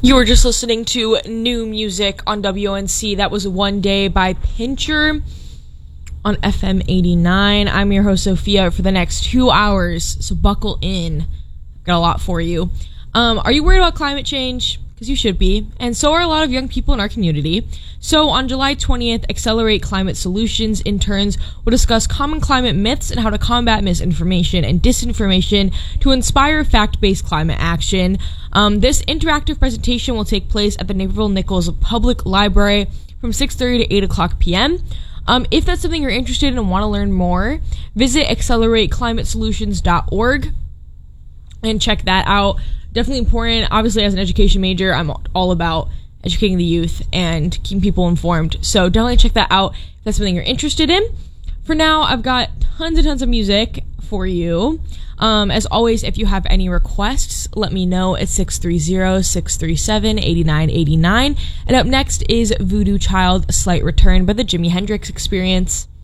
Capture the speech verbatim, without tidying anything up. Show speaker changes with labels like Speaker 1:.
Speaker 1: You were just listening to new music on W O N C. That was One Day by Pincher on F M eighty-nine. I'm your host, Sophia, for the next two hours, so buckle in. I've got a lot for you. Um, are you worried about climate change? Because you should be, and so are a lot of young people in our community. So on July twentieth, Accelerate Climate Solutions interns will discuss common climate myths and how to combat misinformation and disinformation to inspire fact-based climate action. Um, this interactive presentation will take place at the Naperville Nichols Public Library from six thirty to eight o'clock p.m. Um, if that's something you're interested in and want to learn more, visit accelerate climate solutions dot org and check that out. Definitely important. Obviously, as an education major, I'm all about educating the youth and keeping people informed. So definitely check that out if that's something you're interested in. For now, I've got tons and tons of music for you. Um, as always, if you have any requests, let me know at six three zero, six three seven, eight nine eight nine. And up next is Voodoo Child, A Slight Return by the Jimi Hendrix Experience.